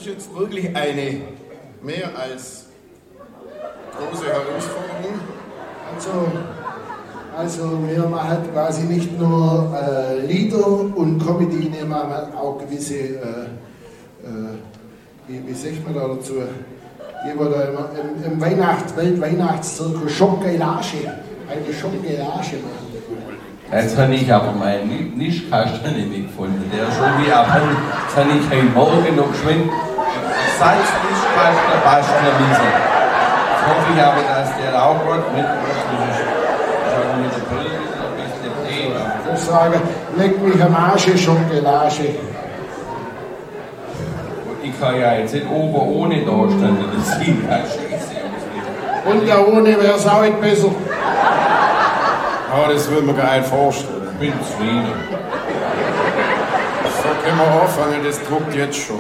jetzt wirklich eine mehr als große Herausforderung. Also wir machen quasi nicht nur Lieder und Comedy, nehmen wir auch gewisse, wie sagt man da dazu, die wir da im Weltweihnachtszirkus Schockgelage, eine Schockgelage machen. Jetzt habe ich aber meinen Nischkasten nicht gefunden. Der ist schon wie ab. Jetzt habe ich heute Morgen noch geschwind Salznischkasten basteln müssen. Jetzt hoffe ich aber, dass der auch gut mitmacht. Mit der Brille ein bisschen Tee. Ich sage, leck mich am Arsch, Schockgelage. Ich kann ja jetzt nicht oben ohne da stehen. Das sieht ja scheiße aus. Und ja, ohne wäre es auch nicht besser. Aber das würde mir gar nicht vorstellen. Ich bin zufrieden. So können wir anfangen, das druckt jetzt schon.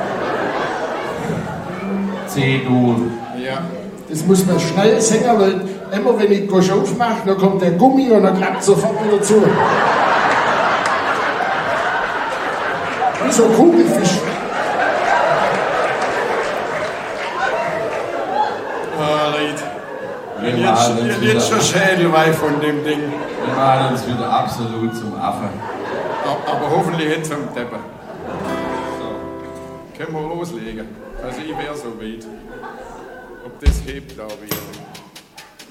C-Dur. Ja. Das muss man schnell singen, weil immer wenn ich Gosch aufmache, dann kommt der Gummi und dann klappt sofort wieder zu. Wie so ein Kugelfisch. Jetzt schon Schädelweih von dem Ding. Wir machen uns wieder absolut zum Affen. Aber hoffentlich jetzt am Teppich. So, können wir loslegen. Also ich wäre so weit. Ob das hebt, glaube ich.